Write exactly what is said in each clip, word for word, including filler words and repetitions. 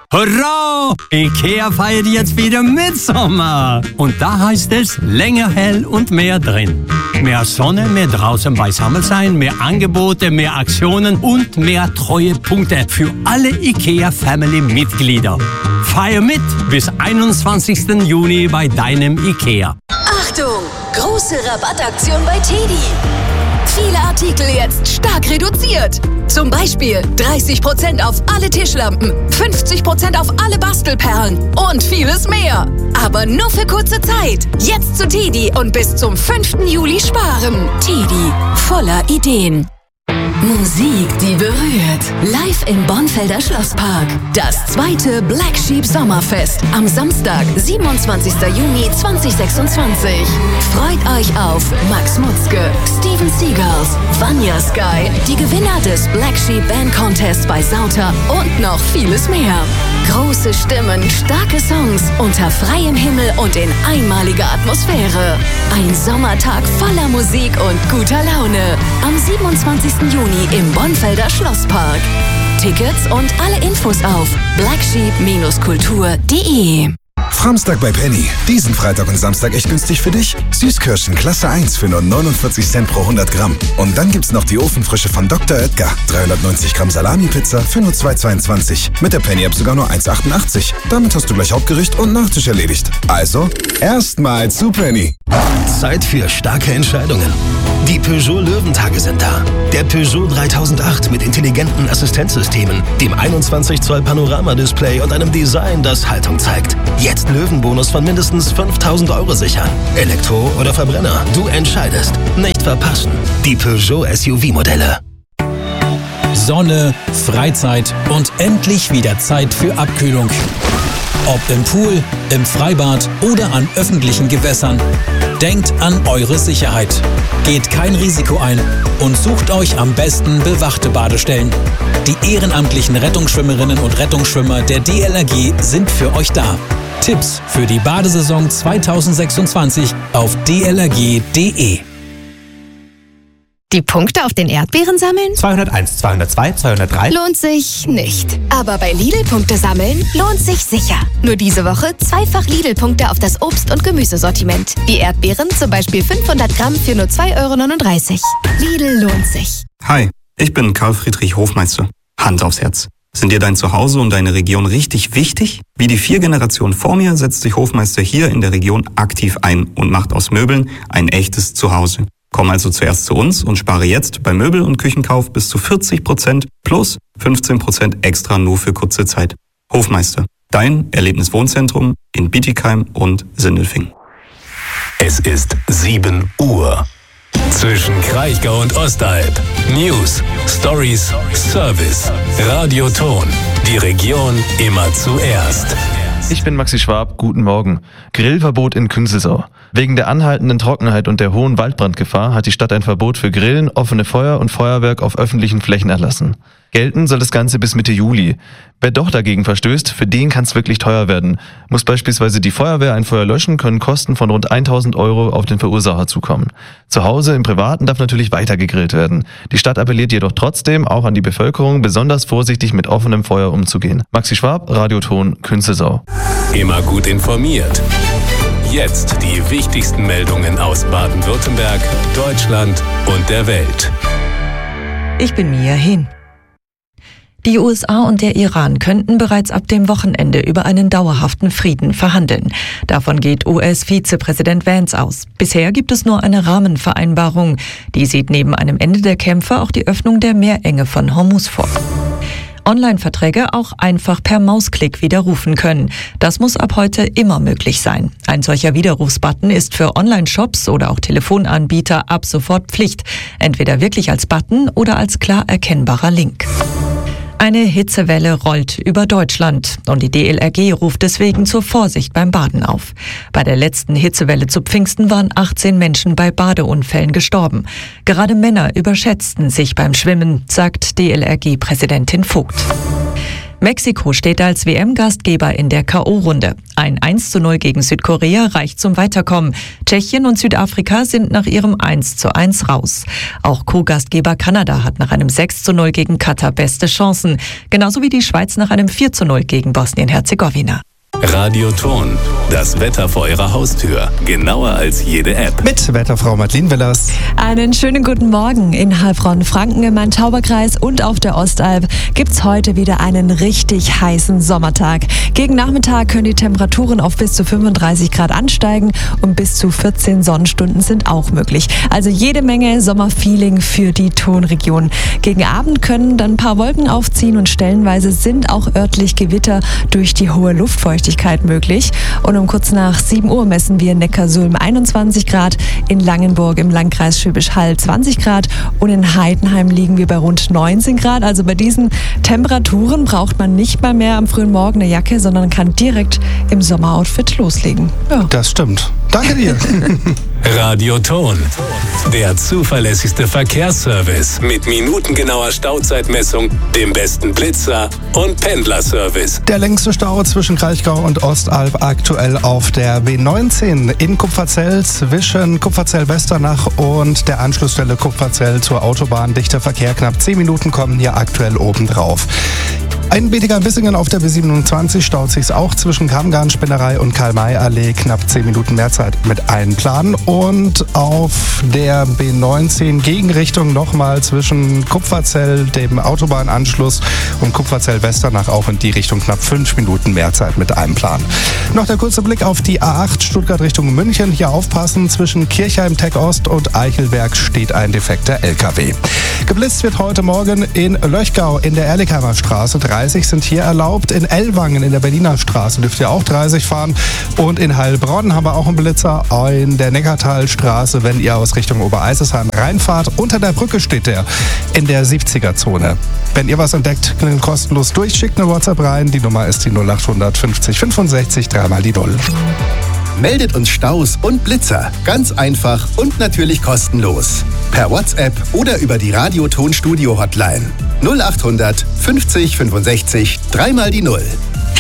Hurra! IKEA feiert jetzt wieder Mitsommer. Und da heißt es länger hell und mehr drin. Mehr Sonne, mehr draußen beisammen sein, mehr Angebote, mehr Aktionen und mehr Treuepunkte für alle IKEA-Family-Mitglieder. Feier mit bis einundzwanzigsten Juni bei deinem IKEA. Achtung! Große Rabattaktion bei Teddy. Viele Artikel jetzt stark reduziert. Zum Beispiel dreißig Prozent auf alle Tischlampen, fünfzig Prozent auf alle Bastelperlen und vieles mehr. Aber nur für kurze Zeit. Jetzt zu Teddy und bis zum fünften Juli sparen. Teddy, voller Ideen. Musik, die berührt. Live im Bornfelder Schlosspark. Das zweite Black Sheep Sommerfest. Am Samstag, siebenundzwanzigsten Juni zweitausendsechsundzwanzig. Freut euch auf Max Mutzke, Steven Seagulls, Vanya Sky, die Gewinner des Black Sheep Band Contest bei Sauter und noch vieles mehr. Große Stimmen, starke Songs, unter freiem Himmel und in einmaliger Atmosphäre. Ein Sommertag voller Musik und guter Laune. Am siebenundzwanzigsten Juni im Bornfelder Schlosspark. Tickets und alle Infos auf black sheep Bindestrich kultur punkt de. Framstag bei Penny. Diesen Freitag und Samstag echt günstig für dich. Süßkirschen Klasse eins für nur neunundvierzig Cent pro hundert Gramm. Und dann gibt's noch die Ofenfrische von Doktor Oetker. dreihundertneunzig Gramm Salami-Pizza für nur zwei zweiundzwanzig. Mit der Penny-App sogar nur eins achtundachtzig. Damit hast du gleich Hauptgericht und Nachtisch erledigt. Also, erstmal zu Penny. Zeit für starke Entscheidungen. Die Peugeot Löwentage sind da. Der Peugeot dreitausendacht mit intelligenten Assistenzsystemen, dem einundzwanzig Zoll Panoramadisplay und einem Design, das Haltung zeigt. Jetzt Löwenbonus von mindestens fünftausend Euro sichern. Elektro oder Verbrenner, du entscheidest. Nicht verpassen. Die Peugeot S U V-Modelle. Sonne, Freizeit und endlich wieder Zeit für Abkühlung. Ob im Pool, im Freibad oder an öffentlichen Gewässern. Denkt an eure Sicherheit. Geht kein Risiko ein und sucht euch am besten bewachte Badestellen. Die ehrenamtlichen Rettungsschwimmerinnen und Rettungsschwimmer der D L R G sind für euch da. Tipps für die Badesaison zweitausendsechsundzwanzig auf d l r g punkt d e. Die Punkte auf den Erdbeeren sammeln? zweihunderteins, zweihundertzwei, zweihundertdrei. Lohnt sich nicht. Aber bei Lidl-Punkte sammeln lohnt sich sicher. Nur diese Woche zweifach Lidl-Punkte auf das Obst- und Gemüsesortiment. Die Erdbeeren zum Beispiel fünfhundert Gramm für nur zwei Euro neununddreißig. Lidl lohnt sich. Hi, ich bin Karl Friedrich Hofmeister. Hand aufs Herz. Sind dir dein Zuhause und deine Region richtig wichtig? Wie die vier Generationen vor mir setzt sich Hofmeister hier in der Region aktiv ein und macht aus Möbeln ein echtes Zuhause. Komm also zuerst zu uns und spare jetzt bei Möbel- und Küchenkauf bis zu vierzig Prozent plus fünfzehn Prozent extra nur für kurze Zeit. Hofmeister, dein Erlebniswohnzentrum in Bietigheim und Sindelfingen. Es ist sieben Uhr. Zwischen Kraichgau und Ostalb. News, Stories, Service, Radioton. Die Region immer zuerst. Ich bin Maxi Schwab, guten Morgen. Grillverbot in Künzelsau. Wegen der anhaltenden Trockenheit und der hohen Waldbrandgefahr hat die Stadt ein Verbot für Grillen, offene Feuer und Feuerwerk auf öffentlichen Flächen erlassen. Gelten soll das Ganze bis Mitte Juli. Wer doch dagegen verstößt, für den kann es wirklich teuer werden. Muss beispielsweise die Feuerwehr ein Feuer löschen, können Kosten von rund tausend Euro auf den Verursacher zukommen. Zu Hause im Privaten darf natürlich weiter gegrillt werden. Die Stadt appelliert jedoch trotzdem auch an die Bevölkerung, besonders vorsichtig mit offenem Feuer umzugehen. Maxi Schwab, Radioton, Künzelsau. Immer gut informiert. Jetzt die wichtigsten Meldungen aus Baden-Württemberg, Deutschland und der Welt. Ich bin Mia Hin. Die U S A und der Iran könnten bereits ab dem Wochenende über einen dauerhaften Frieden verhandeln. Davon geht U S-Vizepräsident Vance aus. Bisher gibt es nur eine Rahmenvereinbarung. Die sieht neben einem Ende der Kämpfe auch die Öffnung der Meerenge von Hormuz vor. Online-Verträge auch einfach per Mausklick widerrufen können. Das muss ab heute immer möglich sein. Ein solcher Widerrufsbutton ist für Online-Shops oder auch Telefonanbieter ab sofort Pflicht. Entweder wirklich als Button oder als klar erkennbarer Link. Eine Hitzewelle rollt über Deutschland und die D L R G ruft deswegen zur Vorsicht beim Baden auf. Bei der letzten Hitzewelle zu Pfingsten waren achtzehn Menschen bei Badeunfällen gestorben. Gerade Männer überschätzten sich beim Schwimmen, sagt D L R G-Präsidentin Vogt. Mexiko steht als W M-Gastgeber in der K O-Runde. Ein eins zu null gegen Südkorea reicht zum Weiterkommen. Tschechien und Südafrika sind nach ihrem eins zu eins raus. Auch Co-Gastgeber Kanada hat nach einem sechs zu null gegen Katar beste Chancen. Genauso wie die Schweiz nach einem vier zu null gegen Bosnien-Herzegowina. Radioton, das Wetter vor Ihrer Haustür. Genauer als jede App. Mit Wetterfrau Madeleine Willers. Einen schönen guten Morgen. In Heilbronn-Franken im Main-Tauber-Kreis und auf der Ostalb gibt's heute wieder einen richtig heißen Sommertag. Gegen Nachmittag können die Temperaturen auf bis zu fünfunddreißig Grad ansteigen und bis zu vierzehn Sonnenstunden sind auch möglich. Also jede Menge Sommerfeeling für die Tonregion. Gegen Abend können dann ein paar Wolken aufziehen und stellenweise sind auch örtlich Gewitter durch die hohe Luftfeuchtigkeit möglich. Und um kurz nach sieben Uhr messen wir in Neckarsulm einundzwanzig Grad, in Langenburg im Landkreis Schwäbisch Hall zwanzig Grad und in Heidenheim liegen wir bei rund neunzehn Grad. Also bei diesen Temperaturen braucht man nicht mal mehr am frühen Morgen eine Jacke, sondern kann direkt im Sommeroutfit loslegen. Ja. Das stimmt. Danke dir. Radioton, der zuverlässigste Verkehrsservice mit minutengenauer Stauzeitmessung, dem besten Blitzer und Pendlerservice. Der längste Stau zwischen Kraichgau und Ostalb aktuell auf der B neunzehn in Kupferzell zwischen Kupferzell-Westernach und der Anschlussstelle Kupferzell zur Autobahn. Dichter Verkehr, knapp zehn Minuten kommen hier aktuell obendrauf. In Bietigheim-Bissingen auf der B siebenundzwanzig staut sich's auch zwischen Kammgarn-Spinnerei und Karl-May-Allee. Knapp zehn Minuten mehr Zeit mit Einplanen. Und auf der B neunzehn Gegenrichtung nochmal zwischen Kupferzell, dem Autobahnanschluss, und Kupferzell-Westernach auch in die Richtung knapp fünf Minuten mehr Zeit mit Einplanen. Noch der kurze Blick auf die A acht Stuttgart Richtung München. Hier aufpassen, zwischen Kirchheim-Tech Ost und Eichelberg steht ein defekter L K W. Geblitzt wird heute Morgen in Löchgau in der Erlikheimer Straße. dreißig sind hier erlaubt. In Ellwangen in der Berliner Straße dürft ihr auch dreißig fahren. Und in Heilbronn haben wir auch einen Blitzer in der Neckartalstraße, wenn ihr aus Richtung Obereisesheim reinfahrt. Unter der Brücke steht der in der siebziger-Zone. Wenn ihr was entdeckt, klingt kostenlos durch, schickt eine WhatsApp rein. Die Nummer ist die null acht fünfzig fünfundsechzig, dreimal die Null. Meldet uns Staus und Blitzer. Ganz einfach und natürlich kostenlos. Per WhatsApp oder über die Radioton-Studio-Hotline. null acht hundert fünfzig fünfundsechzig, dreimal die Null.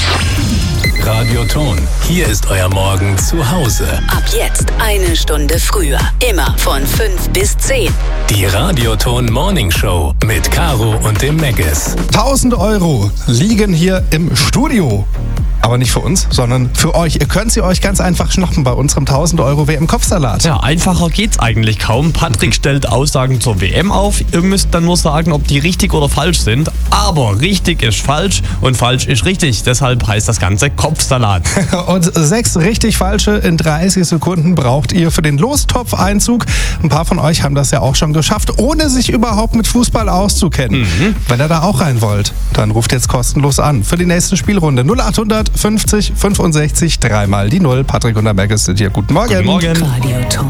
Radioton, hier ist euer Morgen zu Hause. Ab jetzt eine Stunde früher. Immer von fünf bis zehn. Die Radioton Morning Show mit Caro und dem Meggis. tausend Euro liegen hier im Studio. Aber nicht für uns, sondern für euch. Ihr könnt sie euch ganz einfach schnappen bei unserem tausend Euro W M-Kopfsalat. Ja, einfacher geht's eigentlich kaum. Patrick stellt Aussagen zur W M auf. Ihr müsst dann nur sagen, ob die richtig oder falsch sind. Aber richtig ist falsch und falsch ist richtig. Deshalb heißt das Ganze Kopfsalat. Und sechs richtig falsche in dreißig Sekunden braucht ihr für den Lostopf-Einzug. Ein paar von euch haben das ja auch schon geschafft, ohne sich überhaupt mit Fußball auszukennen. Mhm. Wenn ihr da auch rein wollt, dann ruft jetzt kostenlos an für die nächste Spielrunde. null acht fünfzig fünfundsechzig, dreimal die Null. Patrick und der Meggis sind hier. Guten Morgen. Guten Morgen. Radioton.